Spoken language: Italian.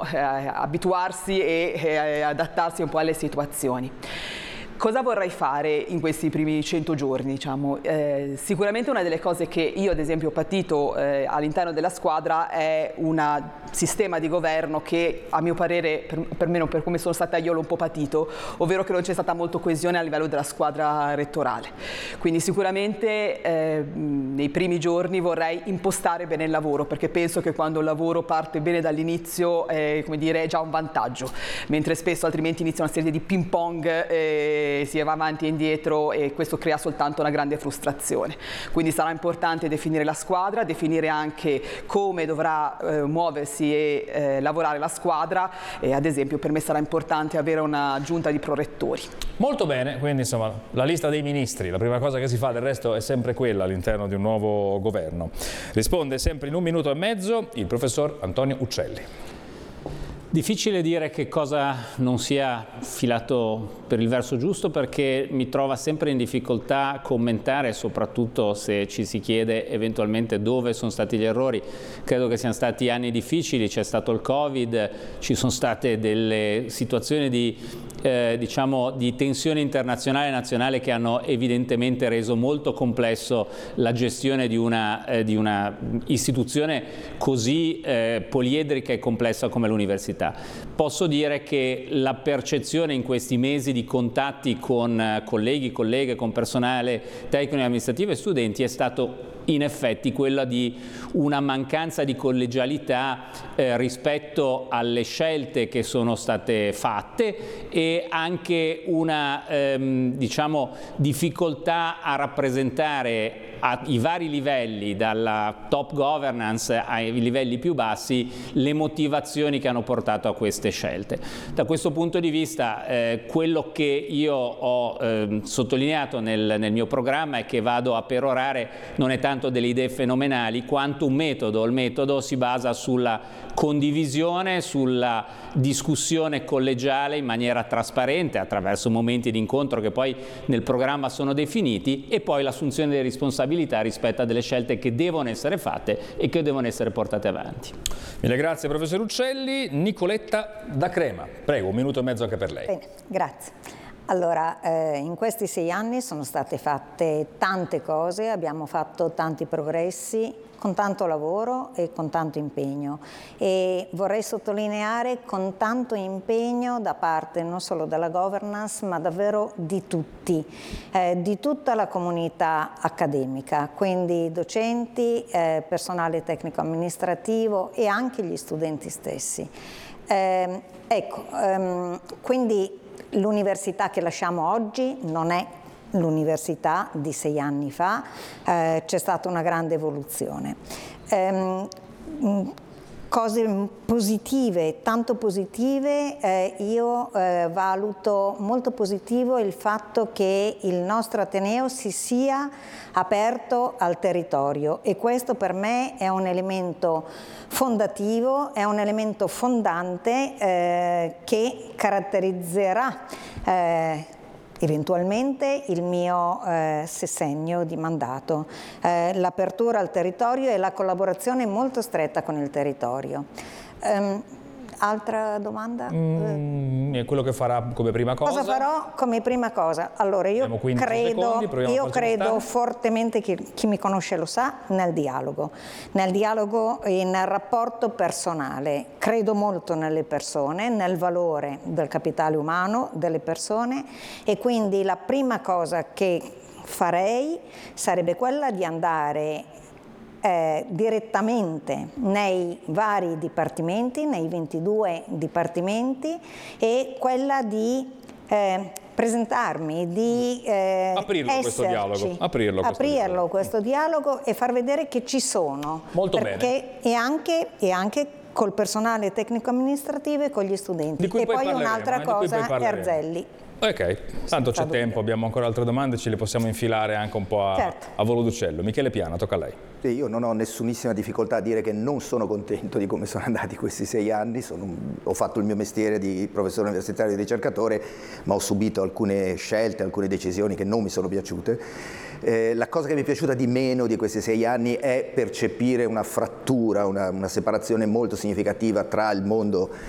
abituarsi e adattarsi un po' alle situazioni. Cosa vorrei fare in questi primi 100 giorni? Diciamo? Sicuramente una delle cose che io ad esempio ho patito all'interno della squadra è un sistema di governo che a mio parere, perlomeno per come sono stata io, l'ho un po' patito, ovvero che non c'è stata molta coesione a livello della squadra rettorale. Quindi sicuramente nei primi giorni vorrei impostare bene il lavoro, perché penso che quando il lavoro parte bene dall'inizio come dire, è già un vantaggio, mentre spesso altrimenti inizia una serie di ping pong si va avanti e indietro e questo crea soltanto una grande frustrazione. Quindi sarà importante definire la squadra, definire anche come dovrà muoversi e lavorare la squadra e ad esempio per me sarà importante avere una giunta di prorettori. Molto bene, quindi insomma la lista dei ministri, la prima cosa che si fa, del resto è sempre quella all'interno di un nuovo governo. Risponde sempre in 1 minuto e mezzo il professor Antonio Uccelli. Difficile dire che cosa non sia filato per il verso giusto, perché mi trova sempre in difficoltà a commentare, soprattutto se ci si chiede eventualmente dove sono stati gli errori. Credo che siano stati anni difficili, c'è stato il Covid, ci sono state delle situazioni diciamo, di tensione internazionale e nazionale che hanno evidentemente reso molto complesso la gestione di una istituzione così poliedrica e complessa come l'università. Posso dire che la percezione in questi mesi di contatti con colleghi, colleghe, con personale tecnico e amministrativo e studenti è stato in effetti quella di una mancanza di collegialità rispetto alle scelte che sono state fatte e anche una diciamo, difficoltà a rappresentare ai vari livelli, dalla top governance ai livelli più bassi, le motivazioni che hanno portato a queste scelte. Da questo punto di vista quello che io ho sottolineato nel mio programma e che vado a perorare non è tanto delle idee fenomenali quanto un metodo. Il metodo si basa sulla condivisione, sulla discussione collegiale in maniera trasparente attraverso momenti di incontro che poi nel programma sono definiti e poi l'assunzione delle responsabilità rispetto a delle scelte che devono essere fatte e che devono essere portate avanti. Mille grazie professor Uccelli. Nicoletta da Crema, prego, 1 minuto e mezzo anche per lei. Bene, grazie. Allora, in questi 6 anni sono state fatte tante cose, abbiamo fatto tanti progressi, con tanto lavoro e con tanto impegno, e vorrei sottolineare con tanto impegno da parte non solo della governance ma davvero di tutti, di tutta la comunità accademica, quindi docenti, personale tecnico amministrativo e anche gli studenti stessi. Quindi l'università che lasciamo oggi non è l'università di 6 anni fa, c'è stata una grande evoluzione. Cose positive, tanto positive, io valuto molto positivo il fatto che il nostro Ateneo si sia aperto al territorio e questo per me è un elemento fondativo, è un elemento fondante che caratterizzerà eventualmente il mio sessennio di mandato, l'apertura al territorio e la collaborazione molto stretta con il territorio. Altra domanda? Quello che farà come prima cosa? Cosa farò come prima cosa? Allora io credo fortemente, che chi mi conosce lo sa, nel dialogo e nel rapporto personale. Credo molto nelle persone, nel valore del capitale umano, delle persone, e quindi la prima cosa che farei sarebbe quella di andare direttamente nei vari dipartimenti, nei 22 dipartimenti, e quella di presentarmi, di aprirlo questo dialogo e far vedere che ci sono. Molto bene. E anche col personale tecnico amministrativo e con gli studenti. E poi un'altra cosa, Erzelli. Ok, tanto c'è tempo, abbiamo ancora altre domande, ce le possiamo infilare anche un po' a volo d'uccello. Michele Piana, tocca a lei. Io non ho nessunissima difficoltà a dire che non sono contento di come sono andati questi 6 anni, ho fatto il mio mestiere di professore universitario e di ricercatore, ma ho subito alcune scelte, alcune decisioni che non mi sono piaciute. La cosa che mi è piaciuta di meno di questi 6 anni è percepire una frattura, una separazione molto significativa tra il mondo